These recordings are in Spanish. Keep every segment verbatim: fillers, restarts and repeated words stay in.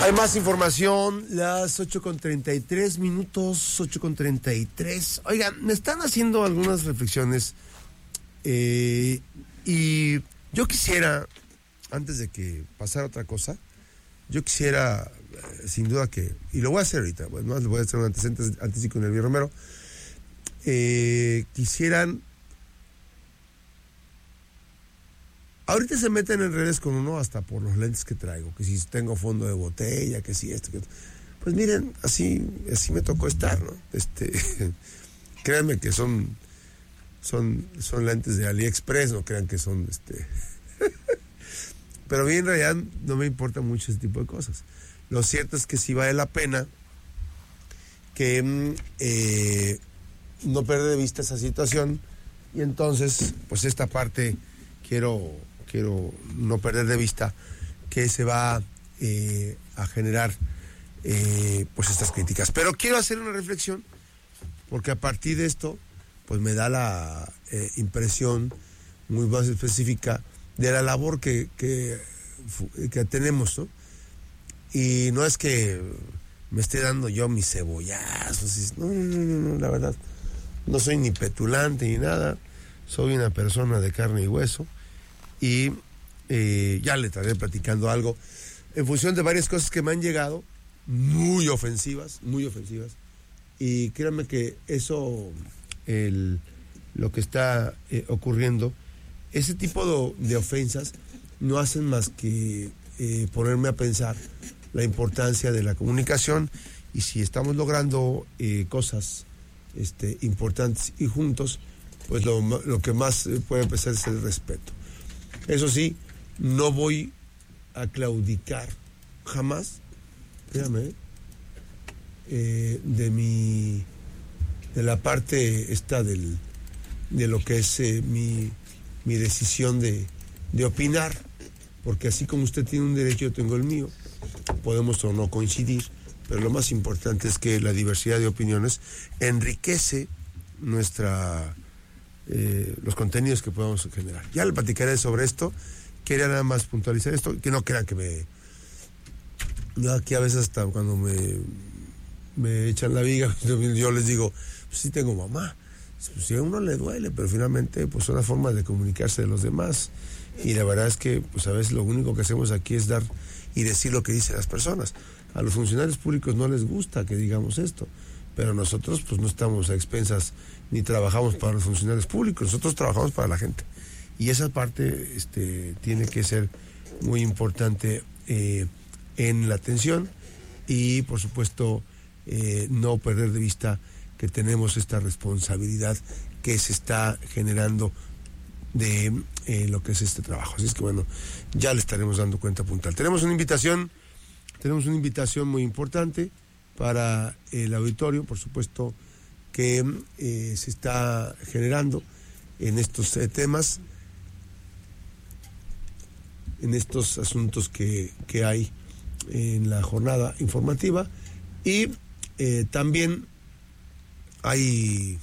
Hay más información, las ocho con treinta y tres minutos, ocho con treinta y tres. Oigan, me están haciendo algunas reflexiones eh, y yo quisiera, antes de que pasara otra cosa, yo quisiera, eh, sin duda que, y lo voy a hacer ahorita, bueno, le voy a hacer un antecedente antes con Elvia Romero, eh, quisieran, ahorita se meten en redes con uno hasta por los lentes que traigo, que si tengo fondo de botella, que si esto, que esto. Pues miren, así, así me tocó estar, ¿no? Este, créanme que son, son, son lentes de AliExpress, no crean que son, este, pero a mí en realidad no me importa mucho ese tipo de cosas. Lo cierto es que sí vale la pena que eh, no perder de vista esa situación, y entonces, pues esta parte quiero, quiero no perder de vista que se va eh, a generar eh, pues estas críticas. Pero quiero hacer una reflexión, porque a partir de esto, pues me da la eh, impresión muy más específica de la labor que, que, que tenemos, ¿no? Y no es que me esté dando yo mis cebollazos, no, no, no, no, la verdad, no soy ni petulante ni nada, soy una persona de carne y hueso, y eh, ya le estaré platicando algo en función de varias cosas que me han llegado, muy ofensivas, muy ofensivas, y créanme que eso, el, lo que está eh, ocurriendo, ese tipo de, de ofensas no hacen más que eh, ponerme a pensar la importancia de la comunicación, y si estamos logrando eh, cosas este, importantes y juntos, pues lo, lo que más puede empezar es el respeto. Eso sí, no voy a claudicar jamás, fíjame, eh, de mi, de la parte esta del, de lo que es eh, mi, mi decisión de, de opinar, porque así como usted tiene un derecho, yo tengo el mío, podemos o no coincidir, pero lo más importante es que la diversidad de opiniones enriquece nuestra eh, los contenidos que podemos generar. Ya le platicaré sobre esto. Quería nada más puntualizar esto, que no crean que me... Yo aquí a veces hasta cuando me, me echan la viga, yo les digo, pues sí tengo mamá. Pues si a uno le duele, pero finalmente pues son las formas de comunicarse de los demás. Y la verdad es que pues a veces lo único que hacemos aquí es dar y decir lo que dicen las personas. A los funcionarios públicos no les gusta que digamos esto, pero nosotros pues no estamos a expensas ni trabajamos para los funcionarios públicos, nosotros trabajamos para la gente. Y esa parte este, tiene que ser muy importante eh, en la atención, y por supuesto eh, no perder de vista que tenemos esta responsabilidad que se está generando de eh, lo que es este trabajo. Así es que bueno, ya le estaremos dando cuenta puntual. Tenemos una invitación, tenemos una invitación muy importante para el auditorio, por supuesto, que eh, se está generando en estos eh, temas, en estos asuntos que, que hay en la jornada informativa, y eh, también hay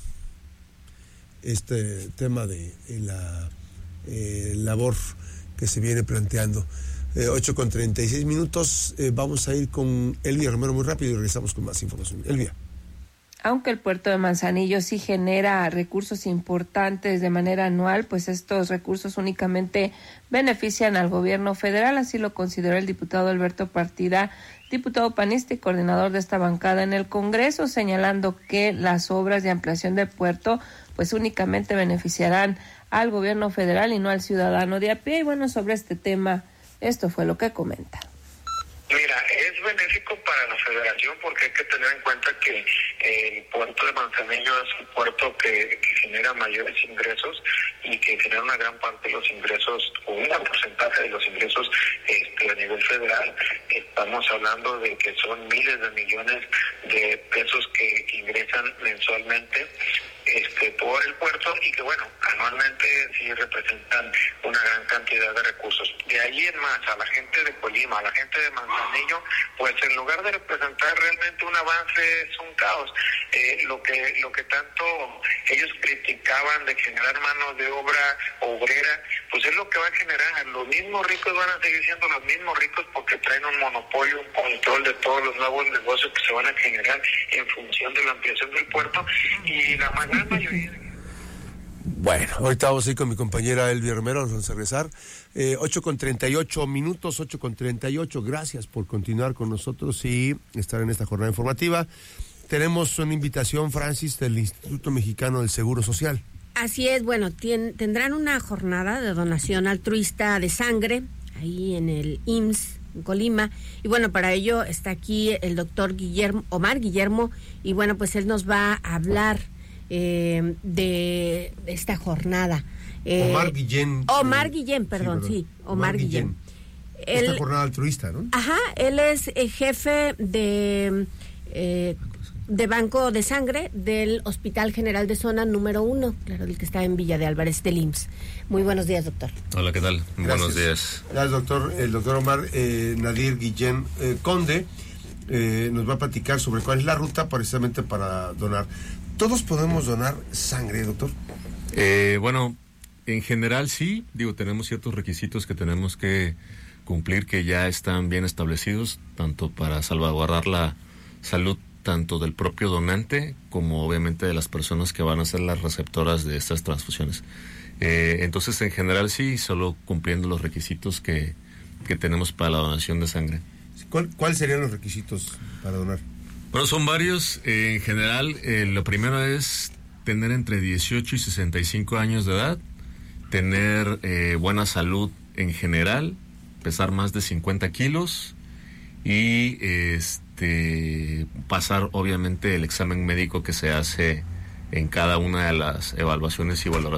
este tema de, de la eh, labor que se viene planteando. Eh, ocho con treinta y seis minutos, eh, vamos a ir con Elvia Romero muy rápido y regresamos con más información. Elvia. Aunque el puerto de Manzanillo sí genera recursos importantes de manera anual, pues estos recursos únicamente benefician al gobierno federal, así lo consideró el diputado Alberto Partida, diputado panista y coordinador de esta bancada en el Congreso, señalando que las obras de ampliación del puerto pues únicamente beneficiarán al gobierno federal y no al ciudadano de a pie. Y bueno, sobre este tema, esto fue lo que comenta. Mira, es benéfico para la federación porque hay que tener en cuenta que el puerto de Manzanillo es un puerto que, que genera mayores ingresos y que genera una gran parte de los ingresos, o un gran porcentaje de los ingresos este, a nivel federal. Estamos hablando de que son miles de millones de pesos que ingresan mensualmente este por el puerto, y que bueno, anualmente sí representan una gran cantidad de recursos. De ahí en más, a la gente de Colima, a la gente de Manzanillo, pues en lugar de representar realmente un avance, es un caos. Eh, lo que lo que tanto ellos criticaban de generar mano de obra obrera, pues es lo que va a generar. Los mismos ricos van a seguir siendo los mismos ricos porque porque traen un monopolio, un control de todos los nuevos negocios que se van a generar en función de la ampliación del puerto, y la gran mayoría... Bueno, ahorita vamos a ir con mi compañera Elvia Romero, nos vamos a regresar. Eh, ocho con treinta y ocho minutos, ocho con treinta y ocho. Gracias por continuar con nosotros y estar en esta jornada informativa. Tenemos una invitación, Francis, del Instituto Mexicano del Seguro Social. Así es, bueno, tien, tendrán una jornada de donación altruista de sangre ahí en el I M S S en Colima, y bueno, para ello está aquí el doctor Guillermo, Omar Guillermo, y bueno, pues él nos va a hablar eh, de esta jornada. Eh, Omar Guillén. Omar eh, Guillén, perdón, sí, sí Omar, Omar Guillén. Guillén. Esta él, jornada altruista, ¿no? Ajá, él es eh, jefe de... Eh, de Banco de Sangre del Hospital General de Zona número uno, claro, el que está en Villa de Álvarez del I M S S. Muy buenos días, doctor. Hola, ¿qué tal? Gracias. Buenos días. Gracias, doctor. El doctor Omar eh, Nadir Guillén eh, Conde eh, nos va a platicar sobre cuál es la ruta precisamente para donar. ¿Todos podemos donar sangre, doctor? Eh, bueno, en general sí, digo, tenemos ciertos requisitos que tenemos que cumplir que ya están bien establecidos, tanto para salvaguardar la salud tanto del propio donante como obviamente de las personas que van a ser las receptoras de estas transfusiones. Eh, entonces, en general sí, solo cumpliendo los requisitos que, que tenemos para la donación de sangre. ¿Cuál, ¿Cuáles serían los requisitos para donar? Bueno, son varios. Eh, en general, eh, lo primero es tener entre dieciocho y sesenta y cinco años de edad, tener eh, buena salud en general, pesar más de cincuenta kilos y este pasar obviamente el examen médico que se hace en cada una de las evaluaciones y valoraciones